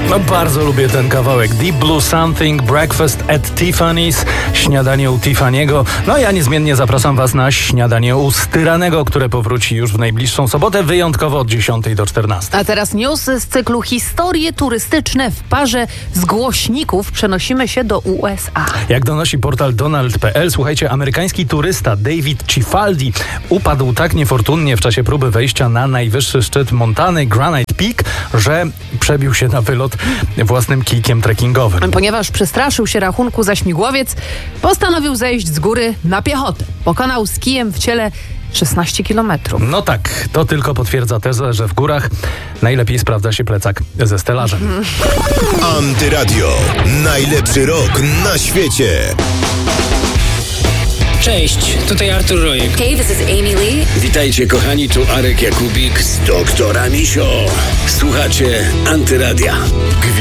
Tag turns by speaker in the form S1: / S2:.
S1: No bardzo lubię ten kawałek. Deep Blue Something, Breakfast at Tiffany's, śniadanie u Tiffany'ego. No ja niezmiennie zapraszam Was na śniadanie u Styranego, które powróci już w najbliższą sobotę, wyjątkowo od 10 do 14.
S2: A teraz news z cyklu Historie turystyczne w parze z głośników. Przenosimy się do USA.
S1: Jak donosi portal Donald.pl, słuchajcie, amerykański turysta David Cifaldi upadł tak niefortunnie w czasie próby wejścia na najwyższy szczyt Montany, Granite Peak, że przebił się na wylot własnym kijkiem trekkingowym.
S2: Ponieważ przestraszył się rachunku za śmigłowiec, postanowił zejść z góry na piechotę. Pokonał z kijem w ciele 16 kilometrów.
S1: No tak, to tylko potwierdza tezę, że w górach najlepiej sprawdza się plecak ze stelażem.
S3: Antyradio. Najlepszy rok na świecie.
S4: Cześć, tutaj Artur Rojek.
S5: Hey, this is Amy Lee.
S4: Witajcie kochani, tu Arek Jakubik z Doktora Misio. Słuchacie Antyradia.